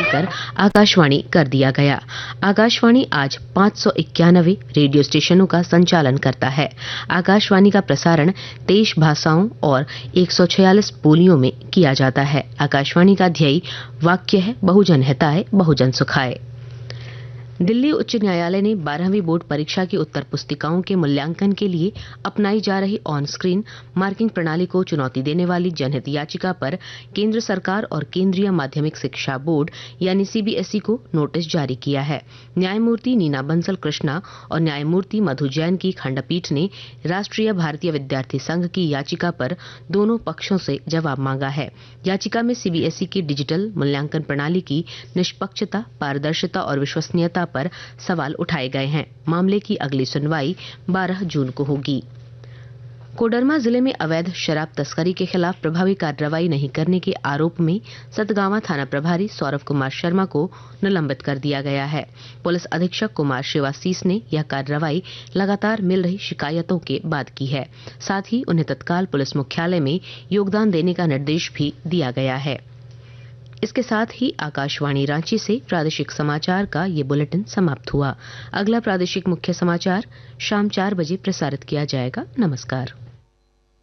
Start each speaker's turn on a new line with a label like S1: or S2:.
S1: बदलकर आकाशवाणी कर दिया गया। आकाशवाणी आज 591 रेडियो स्टेशनों का संचालन करता है। आकाशवाणी का प्रसारण 23 भाषाओं और 146 बोलियों में किया जाता है। आकाशवाणी का ध्येय वाक्य है, बहुजन हिताय बहुजन सुखाय। दिल्ली उच्च न्यायालय ने 12वीं बोर्ड परीक्षा की उत्तर पुस्तिकाओं के मूल्यांकन के लिए अपनाई जा रही ऑन स्क्रीन मार्किंग प्रणाली को चुनौती देने वाली जनहित याचिका पर केंद्र सरकार और केंद्रीय माध्यमिक शिक्षा बोर्ड यानी सीबीएसई को नोटिस जारी किया है। न्यायमूर्ति नीना बंसल कृष्णा और न्यायमूर्ति मधु जैन की खंडपीठ ने राष्ट्रीय भारतीय विद्यार्थी संघ की याचिका पर दोनों पक्षों से जवाब मांगा है। याचिका में सीबीएसई की डिजिटल मूल्यांकन प्रणाली की निष्पक्षता, पारदर्शिता और विश्वसनीयता पर सवाल उठाए गए हैं। मामले की अगली सुनवाई 12 जून को होगी। कोडरमा जिले में अवैध शराब तस्करी के खिलाफ प्रभावी कार्रवाई नहीं करने के आरोप में सतगावा थाना प्रभारी सौरभ कुमार शर्मा को निलंबित कर दिया गया है। पुलिस अधीक्षक कुमार शिवासीस ने यह कार्रवाई लगातार मिल रही शिकायतों के बाद की है। साथ ही उन्हें तत्काल पुलिस मुख्यालय में योगदान देने का निर्देश भी दिया गया है। इसके साथ ही आकाशवाणी रांची से प्रादेशिक समाचार का ये बुलेटिन समाप्त हुआ। अगला प्रादेशिक मुख्य समाचार शाम 4 बजे प्रसारित किया जाएगा। नमस्कार।